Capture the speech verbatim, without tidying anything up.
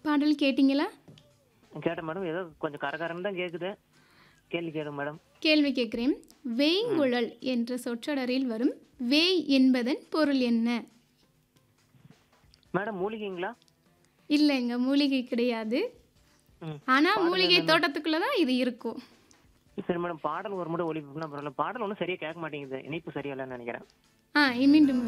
பாடல் கேட்டீங்களா? கேட்டேன் மேடம். ஏதோ கொஞ்சம் கரகரன்னு தான் கேட்குது. கேள்வி கேளுங்க மேடம். கேள்வி கேட்கிறேன். ம். வேய்ங்குழல் என்ற சொற்றொடரில் வரும் வேய் என்பதன் பொருள் என்ன? மேடம் மூலிகைங்களா? இல்லைங்க, மூலிகை கிடையாது. ம். ஆனா பாடல் மூலிகை என்னன்னா தோட்டத்துக்குள்ள தான் இது இருக்கும். சரி மேடம் பாடல் ஒரு முறை ஒளிபரப்புனா பரவாயில்ல. பாடல் ஒன்றும் சரியா கேட்க மாட்டேங்குது. இணைப்பு சரியா இல்லைன்னு நினைக்கிறேன். ஆ மீண்டும்